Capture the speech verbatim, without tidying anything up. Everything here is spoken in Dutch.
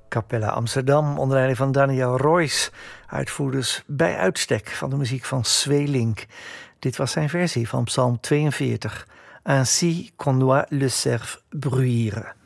Capella Amsterdam onder leiding van Daniel Royce, uitvoerders bij uitstek van de muziek van Sweelinck. Dit was zijn versie van Psalm tweeënveertig. Ainsi qu'on doit le cerf bruire.